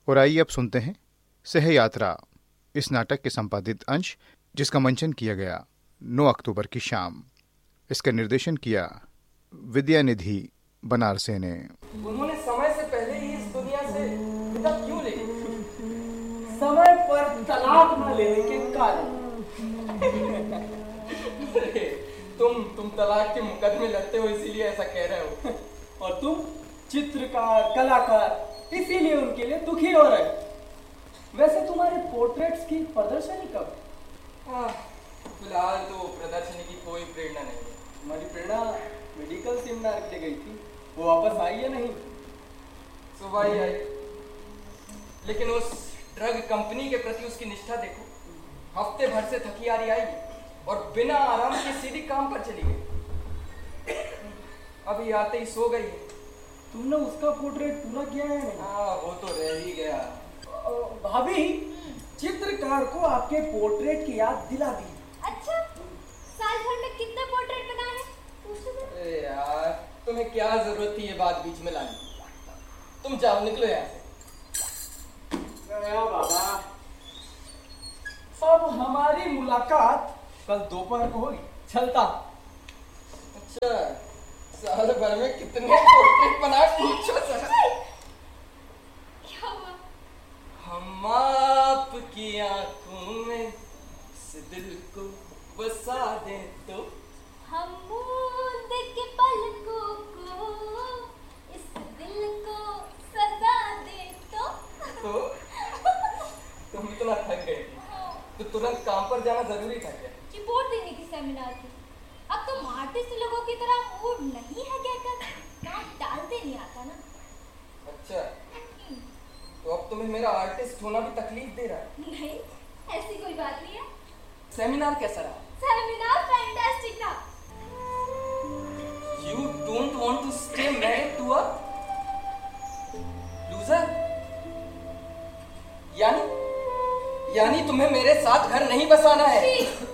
और आइए अब सुनते हैं सह यात्रा, इस नाटक के संपादित अंश जिसका मंचन किया गया 9 अक्टूबर की शाम। इसका निर्देशन किया विद्यानिधि बनारसे ने। उन्होंने समय से पहले ही इस दुनिया से विदा क्यों ले? समय पर तलाक न लेने के कारण। तुम तलाक के मुकदमे लड़ते हो इसीलिए ऐसा कह रहे हो। और तुम चित्रकार, कलाकार, इसीलिए उनके लिए दुखी हो रहे हो। वैसे तुम्हारे पोर्ट्रेट्स की प्रदर्शनी कब? फिलहाल तो प्रदर्शनी की कोई प्रेरणा नहीं है। हमारी प्रेरणा मेडिकल सेमिनार के लिए गई थी, वो वापस आई या नहीं? सुबह ही आई, लेकिन उस ड्रग कंपनी के प्रति उसकी निष्ठा देखो। हफ्ते भर से थकी हारी आई और बिना आराम के सीधी काम पर चली गई। अभी आते ही सो गई है। तुमने उसका पोर्ट्रेट पूरा किया है नहीं? वो तो रह ही गया। भाभी, चित्रकार को आपके पोर्ट्रेट की याद दिला दी। अच्छा, साल भर में कितने पोर्ट्रेट बनाए? अरे यार, तुम्हें क्या जरूरत थी ये बात बीच में लाने? तुम जाओ, निकलो यहाँ से। बाबा, सब हमारी मुलाकात कल दोपहर को होगी। चलता। अच्छा, साल भर में कितने पोर्ट्रेट बनाए पूछो जरा। क्या हुआ? हम आपकी आंखों में इस दिल को बसा दे तो, हम मूंद के पलकों को इस दिल को सजा दे तो। तुम इतना थक गई थी तो तुरंत काम पर जाना जरूरी था क्या? रिपोर्ट देनी थी सेमिनार की। अब तुम आर्टिस्ट लोगों की तरह मूड नहीं है कहकर काम टालते नहीं आता ना। अच्छा, तो अब तुम्हें मेरा आर्टिस्ट होना भी तकलीफ दे रहा है? नहीं, ऐसी कोई बात नहीं है। सेमिनार कैसा रहा? सेमिनार फैंटास्टिक था। You don't want to stay married to a loser? यानी तुम्हें मेरे साथ घर नहीं बसाना है?